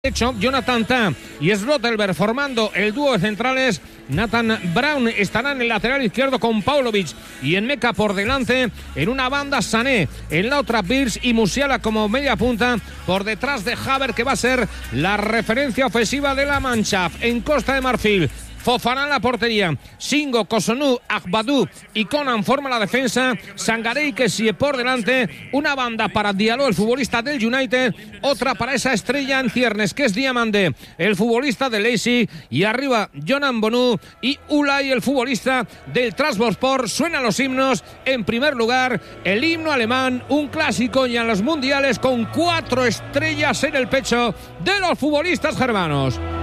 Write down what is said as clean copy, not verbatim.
Hecho, Jonathan Tah y Slotterberg formando el dúo de centrales. Nathan Brown estará en el lateral izquierdo con Paulovic y en Meca por delante. En una banda Sané, en la otra Birch y Musiala como media punta por detrás de Havertz, que va a ser la referencia ofensiva de la Mannschaft. En Costa de Marfil, Fofana en la portería, Singo, Cossonu, Agbadou y Conan forma la defensa. Sangaré y Kessie por delante. Una banda para Diallo, el futbolista del United, otra para esa estrella en ciernes que es Diamandé, el futbolista de Leipzig, y arriba Jonan Bonu y Ulay, el futbolista del Trabzonspor. Suenan los himnos. En primer lugar, el himno alemán, un clásico ya en los mundiales, con 4 estrellas en el pecho de los futbolistas germanos.